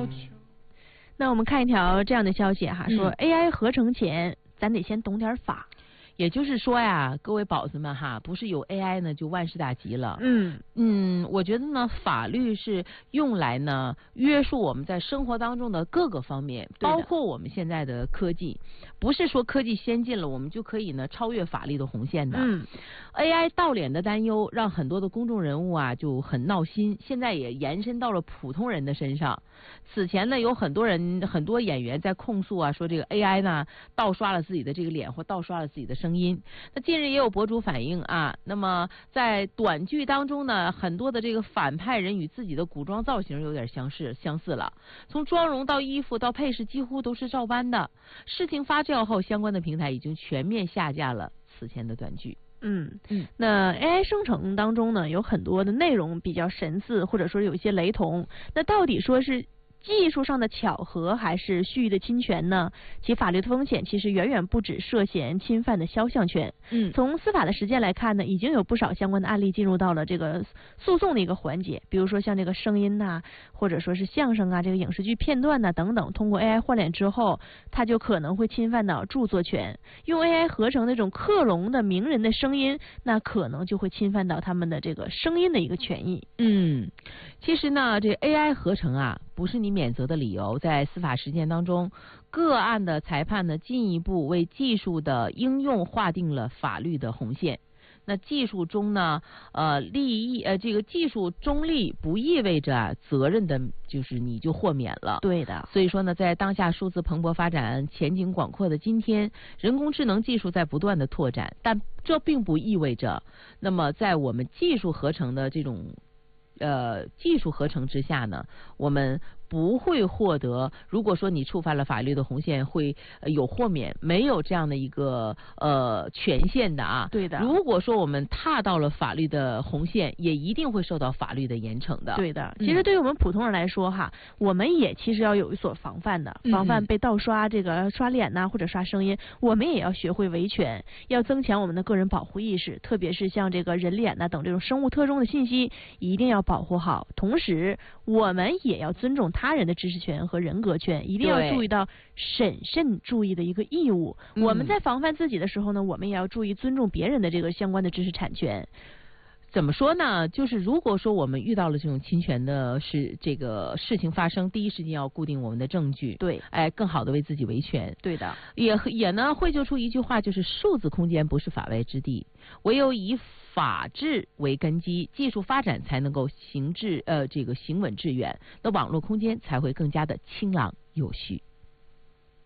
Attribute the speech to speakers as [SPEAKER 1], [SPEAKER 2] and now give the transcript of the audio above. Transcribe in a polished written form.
[SPEAKER 1] 那我们看一条这样的消息哈，说 AI 合成前，咱得先懂点法。
[SPEAKER 2] 也就是说呀，各位宝子们哈，不是有 AI 呢就万事大吉了。我觉得呢，法律是用来呢约束我们在生活当中的各个方面，包括我们现在的科技，不是说科技先进了，我们就可以呢超越法律的红线的。AI 盗脸的担忧让很多的公众人物啊就很闹心，现在也延伸到了普通人的身上。此前呢，有很多演员在控诉啊，说这个 AI 呢盗刷了自己的这个脸或盗刷了自己的声音。那近日也有博主反映啊，那么在短剧当中呢，很多的这个反派人与自己的古装造型有点相似了，从妆容到衣服到配饰几乎都是照搬的。事情发酵后，相关的平台已经全面下架了此前的短剧。
[SPEAKER 1] 那 AI 生成当中呢，有很多的内容比较神似，或者说有一些雷同。那到底说是技术上的巧合还是蓄意的侵权呢？其法律的风险其实远远不止涉嫌侵犯的肖像权。从司法的实践来看呢，已经有不少相关的案例进入到了这个诉讼的一个环节，比如说像这个声音呐，或者说是相声啊，这个影视剧片段呐等等，通过 AI 换脸之后，它就可能会侵犯到著作权。用 AI 合成那种克隆的名人的声音，那可能就会侵犯到他们的这个声音的一个权益。
[SPEAKER 2] 其实呢，这 AI 合成啊，不是你免责的理由。在司法实践当中，个案的裁判呢，进一步为技术的应用划定了法律的红线。那技术中呢，这个技术中立不意味着责任的，就是你就豁免了。
[SPEAKER 1] 对的。
[SPEAKER 2] 所以说呢，在当下数字蓬勃发展、前景广阔的今天，人工智能技术在不断的拓展，但这并不意味着，那么在我们技术合成的这种技术合成之下呢，我们不会获得，如果说你触犯了法律的红线，会有豁免，没有这样的一个权限的啊。
[SPEAKER 1] 对的。
[SPEAKER 2] 如果说我们踏到了法律的红线，也一定会受到法律的严惩的。
[SPEAKER 1] 对的。其实对于我们普通人来说哈，我们也其实要有所防范的，防范被盗刷这个刷脸呐，或者刷声音，我们也要学会维权，要增强我们的个人保护意识，特别是像这个人脸呐等这种生物特征的信息，一定要保护好。同时，我们也要尊重他人的知识权和人格权，一定要注意到审慎注意的一个义务。我们在防范自己的时候呢，我们也要注意尊重别人的这个相关的知识产权。
[SPEAKER 2] 怎么说呢？就是如果说我们遇到了这种侵权的这个事情发生，第一时间要固定我们的证据，
[SPEAKER 1] 对，
[SPEAKER 2] 更好的为自己维权。
[SPEAKER 1] 对的。
[SPEAKER 2] 也呢汇就出一句话，就是数字空间不是法外之地，唯有以法治为根基，技术发展才能够行稳致远，那网络空间才会更加的清朗有序。